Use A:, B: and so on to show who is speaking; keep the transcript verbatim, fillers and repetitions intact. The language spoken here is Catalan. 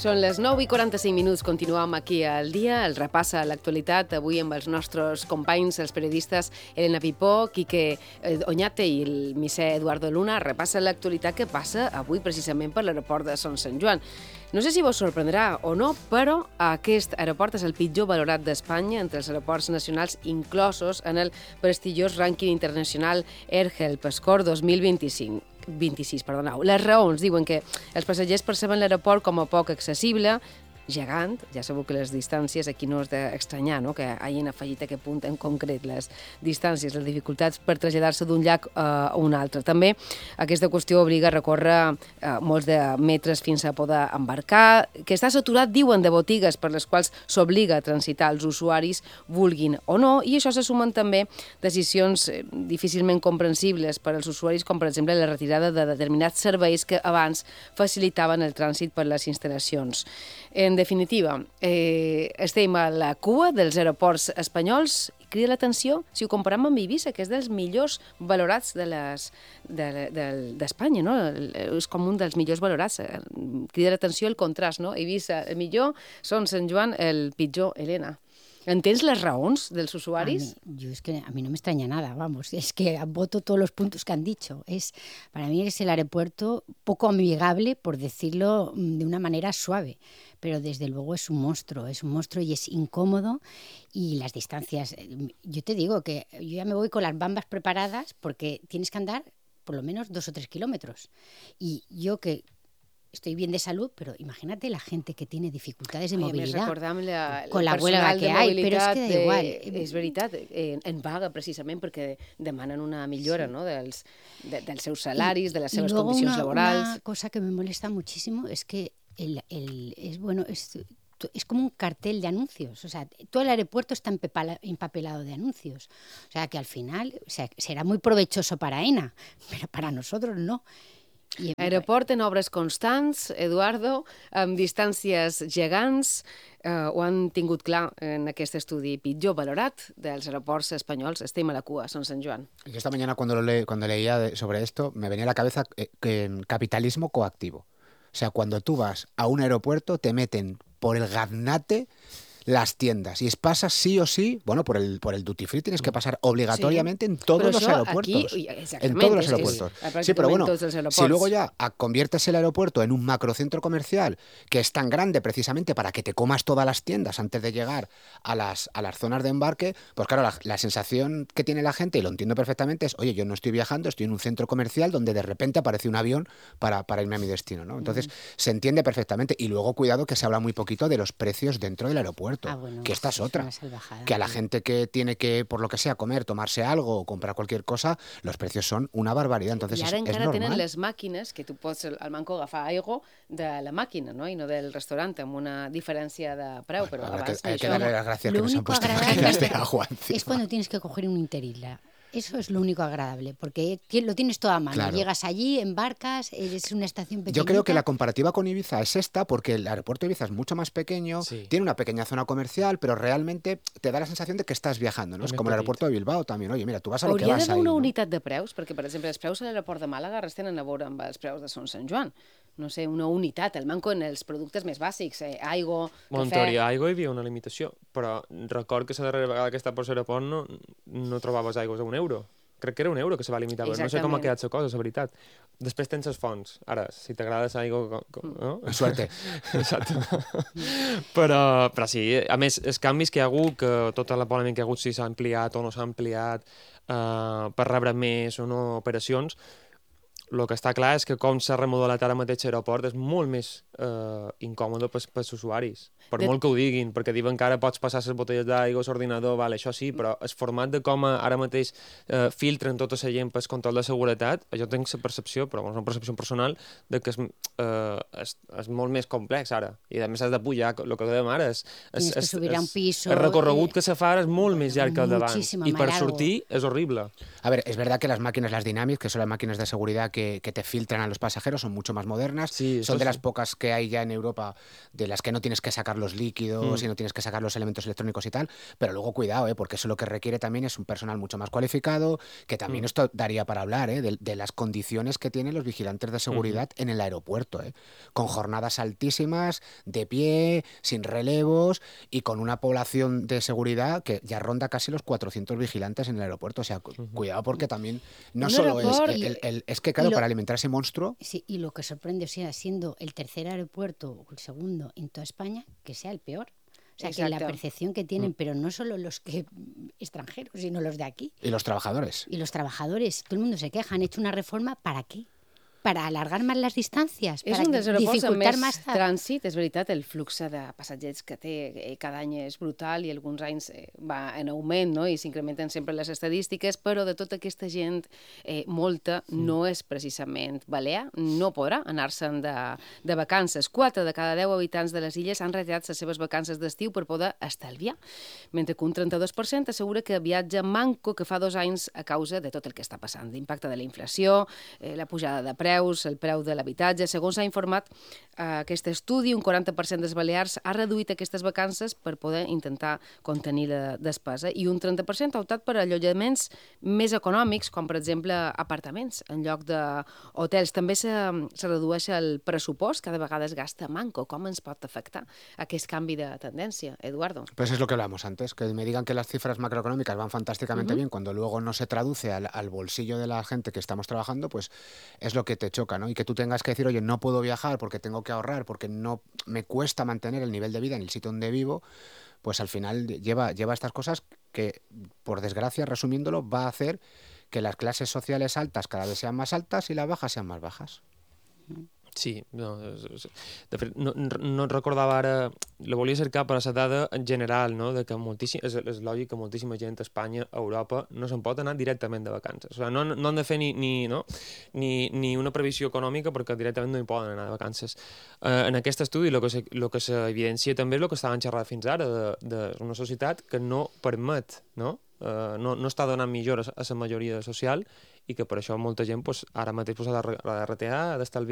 A: Són les nou i quaranta-cinc minuts, continuem aquí al dia, el repassa a l'actualitat, avui amb els nostres companys, els periodistes Elena Pipó, Quique Oñate i el misser Eduardo Luna, repassa l'actualitat que passa avui precisament per l'aeroport de Son Sant Joan. No sé si vos sorprendrà o no, però aquest aeroport és el pitjor valorat d'Espanya entre els aeroports nacionals inclosos en el prestigiós rànquing internacional AirHelp Score dos mil vint-i-cinc. vint-i-sis, perdoneu. Les raons diuen que els passatgers perceben l'aeroport com a poc accessible, gegant, ja sabeu que les distàncies aquí no és d'estranyar, no? Que hagin afegit aquest punt en concret, les distàncies, les dificultats per traslladar-se d'un llac a un altre. També aquesta qüestió obliga a recórrer uh, molts de metres fins a poder embarcar, que està saturat, diuen, de botigues per les quals s'obliga a transitar els usuaris, vulguin o no, i això se sumen també decisions difícilment comprensibles per als usuaris, com per exemple la retirada de determinats serveis que abans facilitaven el trànsit per les instal·lacions. En definitiva, eh, estem a la cua dels aeroports espanyols. Crida l'atenció, si ho comparem amb Eivissa, que és dels millors valorats de les, de, de, d'Espanya, no? És com un dels millors valorats. Crida l'atenció el contrast, no? Eivissa, el millor, Son Sant Joan, el pitjor, Elena. ¿Entens las raons dels usuaris?
B: A mí, yo es que a mí no me extraña nada, vamos, es que voto todos los puntos que han dicho. Es, para mí es el aeropuerto poco amigable, por decirlo de una manera suave, pero desde luego es un monstruo, es un monstruo y es incómodo, y las distancias, yo te digo que yo ya me voy con las bambas preparadas porque tienes que andar por lo menos dos o tres kilómetros. Y yo que estoy bien de salud, pero imagínate la gente que tiene dificultades de
A: Oye,
B: movilidad
A: la,
B: con la huelga que hay, pero es que da igual.
A: De, és veritat, en, en vaga precisament perquè demanen una millora, sí, ¿no? dels, de, dels seus salaris, y, de les seves condicions
B: una,
A: laborals.
B: Una cosa que me molesta muchísimo es que el, el, es, bueno, es, es como un cartel de anuncios, o sea, todo el aeropuerto está empapelado de anuncios, o sea, que al final, o sea, será muy provechoso para AENA, pero para nosotros no.
A: Aeroport en obres constants, Eduardo, amb distàncies gegants, eh, ho han tingut clar en aquest estudi pitjor valorat dels aeroports espanyols. Estem a la cua, Son Sant Joan.
C: Yo esta mañana cuando, lo le, cuando leía sobre esto me venía a la cabeza eh, que capitalismo coactivo. O sea, cuando tú vas a un aeropuerto te meten por el gaznate las tiendas, y pasa sí o sí, bueno, por el, por el duty free tienes que pasar obligatoriamente, sí, en todos los aeropuertos. Aquí, en todos los aeropuertos. Es, es, sí, pero bueno, si luego ya conviertes el aeropuerto en un macrocentro comercial que es tan grande precisamente para que te comas todas las tiendas antes de llegar a las, a las zonas de embarque, pues claro, la, la sensación que tiene la gente, y lo entiendo perfectamente, es, oye, yo no estoy viajando, estoy en un centro comercial donde de repente aparece un avión para, para irme a mi destino, ¿no? Entonces, mm. se entiende perfectamente. Y luego, cuidado, que se habla muy poquito de los precios dentro del aeropuerto. Ah, bueno, que esta es otra, que a la gente que tiene que, por lo que sea, comer, tomarse algo o comprar cualquier cosa, los precios son una barbaridad. Entonces,
A: I ara
C: és, és
A: encara
C: normal.
A: Tenen les màquines que tu pots al manco agafar aigua de la màquina, no? I no del restaurant, amb una diferència de preu, bueno, però abans
C: que, hay
A: això...
C: que darle las gracias
B: lo
C: que nos han puesto máquinas de agua encima.
B: Es cuando tienes que coger un Interisla. Eso es lo único agradable, porque lo tienes todo a mano. Claro. Llegas allí, embarcas, es una estación pequeñita.
C: Yo creo que la comparativa con Ibiza es esta, porque el aeropuerto de Ibiza es mucho más pequeño, sí, tiene una pequeña zona comercial, pero realmente te da la sensación de que estás viajando, ¿no? Es como el aeropuerto de Bilbao también. Oye, mira, tú vas a lo que vas ahí.
A: Hauria d'haver una
C: ¿no?
A: unitat de preus, perquè, per exemple, els preus a l'aeroport de Màlaga res tenen a veure amb els preus de Son Sant Joan. No sé, una unitat, el manco en els productes més bàsics, eh, aigua,
D: cafè... En teoria, aigua hi havia una limitació, però record que la darrera vegada que estava per l'aeroport no, no trobaves aigües a un euro. Crec que era un euro que se va limitar, però no sé com ha quedat la cosa, la veritat. Després tens les fonts. Ara, si t'agrada l'aigua... No?
C: Suerte.
D: Exacte. però, però sí, a més, els canvis que hi ha hagut, que tota la polèmica que hi ha hagut si s'ha ampliat o no s'ha ampliat eh, per rebre més o no operacions, el que està clar és que com s'ha remodelat ara mateix l'aeroport és molt més eh, incòmode per als usuaris, per de... molt que ho diguin, perquè diuen que ara pots passar les botelles d'aigua a l'ordinador, vale, això sí, però el format de com ara mateix eh, filtren tota la gent pel control de seguretat, jo tinc la percepció, però és una percepció personal, de que és, eh, és, és molt més complex ara, i a més has de pujar, el que dèiem ara, és, és, és, és, el recorregut que se fa és molt més llarg que el d'abans, i per sortir és horrible.
C: A ver, es verdad que las máquinas, las Dynamics, que son las máquinas de seguridad que que, que te filtran a los pasajeros, son mucho más modernas,
D: Sí,
C: son
D: eso
C: de las
D: sí.
C: pocas que hay ya en Europa, de las que no tienes que sacar los líquidos
D: Mm.
C: y no tienes que sacar los elementos electrónicos y tal, pero luego cuidado, ¿eh? Porque eso lo que requiere también es un personal mucho más cualificado, que también
D: Mm.
C: esto daría para hablar, ¿eh? de, de las condiciones que tienen los vigilantes de seguridad en el aeropuerto, ¿eh? Con jornadas altísimas, de pie, sin relevos y con una población de seguridad que ya ronda casi los cuatrocientos vigilantes en el aeropuerto. O sea, cu- cuidado porque también no
A: Un
C: solo es
A: aeroport-
C: el, el- el- es que claro,
B: lo-
C: para alimentar ese monstruo,
B: Sí, y lo que sorprende, o sea, siendo el tercer aeropuerto o el segundo en toda España, que sea el peor. O sea, que la
A: Exacto.
B: percepción que tienen, pero no solo los que extranjeros, sino los de aquí.
C: y los trabajadores.
B: Y los trabajadores, todo el mundo se queja, han hecho una reforma, ¿para qué? Para alargar más las distancias,
A: És
B: para
A: un dels aeroports amb
B: dificultar
A: més
B: más. ta-
A: trànsit, és veritat, el flux de passatgers que té eh, cada any és brutal i alguns anys eh, va en augment, no? I s'incrementen sempre les estadístiques, però de tota aquesta gent, eh, molta no és precisament balear, no podrà anar-se'n de, de vacances. Quatre de cada deu habitants de les illes han retirat les seves vacances d'estiu per poder estalviar, mentre que un trenta-dos per cent assegura que viatja manco que fa dos anys a causa de tot el que està passant, l'impacte de la inflació, eh, la pujada de preus, el preu de l'habitatge. Segons s'ha informat eh, aquest estudi, un quaranta per cent dels balears ha reduït aquestes vacances per poder intentar contenir la despesa i un trenta per cent ha optat per allotjaments més econòmics, com per exemple apartaments en lloc d'hotels. També se, se redueix el pressupost, cada vegada es gasta manco. Com ens pot afectar aquest canvi de tendència, Eduardo?
C: Pues es lo que hablamos antes, que me digan que las cifras macroeconómicas van fantásticamente bien cuando luego no se traduce al, al bolsillo de la gente que estamos trabajando, pues es lo que te choca, ¿no? Y que tú tengas que decir, oye, no puedo viajar porque tengo que ahorrar, porque no me cuesta mantener el nivel de vida en el sitio donde vivo, pues al final lleva, lleva estas cosas que, por desgracia, resumiéndolo, va a hacer que las clases sociales altas cada vez sean más altas y las bajas sean más bajas.
D: Sí, no, és- és- de fet, no, no recordava ara, la volia cercar per a la dada en general, no? De que moltíssim, és, és lògic que moltíssima gent a Espanya, a Europa, no se'n pot anar directament de vacances. O sigui, no, no han de fer ni, ni, no? ni, ni una previsió econòmica perquè directament no hi poden anar de vacances. Eh, en aquest estudi el que, se, lo que s'evidencia també és el que estàvem xerrant fins ara, d'una societat que no permet, no? Uh, no, no està donant millores a la majoria social i que per això molta gent pues, ara mateix pues, ha de regatear, ha d'estalviar